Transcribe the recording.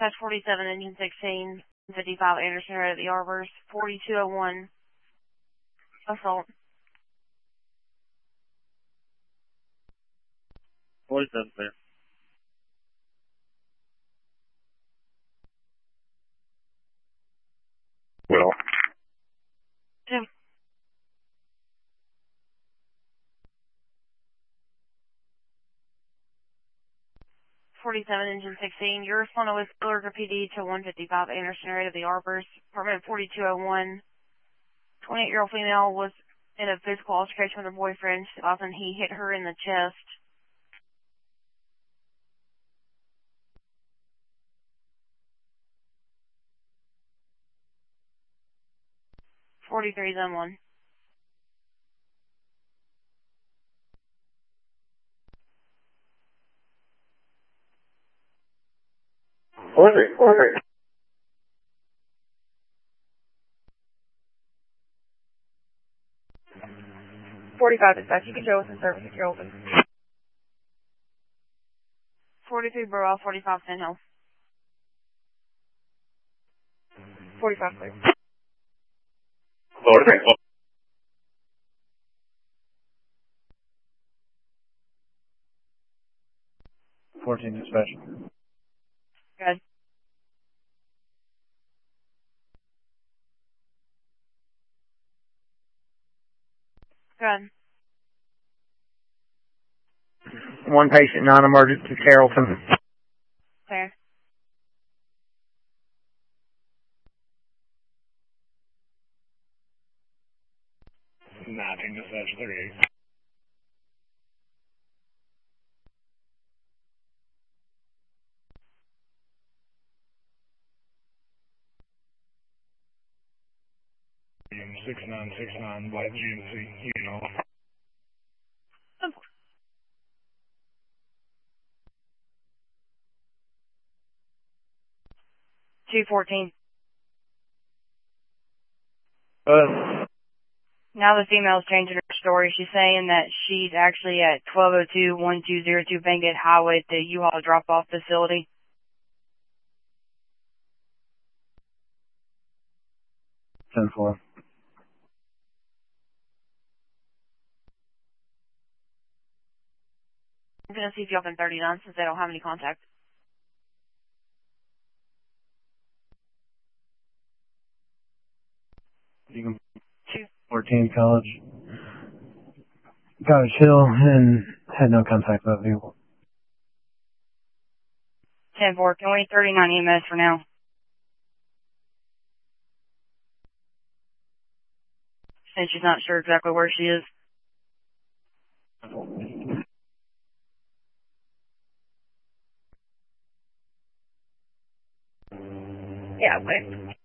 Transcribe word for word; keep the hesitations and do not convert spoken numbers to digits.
Dispatch forty-seven, engine sixteen, fifty-five Anderson Road at the Arbors, forty-two oh one, assault. forty-seven, clear. Well. Two. forty-seven, engine sixteen, you're responding with Billerica P D to one fifty-five Anderson Road at the Arbors, apartment forty-two oh one. twenty-eight-year-old female was in a physical altercation with her boyfriend, and he hit her in the chest. forty-three, then one. forty, forty. forty-five dispatch, you can show us in service if you're open. forty-three, Burwell, forty-five, Sand Hill. forty-five, clear. forty. fourteen, dispatch. Good. Good. One patient, non-emergent to Carrollton. Clear. nineteen, dispatch, thirty-eight. six nine six nine, White G M C, you know. two fourteen. Uh, Now the female's changing her story. She's saying that she's actually at twelve oh two, twelve oh two Bankhead Highway at the U-Haul drop-off facility. ten four. I'm going to see if you open thirty-nine since they don't have any contact. You can Two. fourteen, College. College Hill, and had no contact with that vehicle. ten four, can we thirty-nine E M S for now? Since she's not sure exactly where she is. Yeah, okay.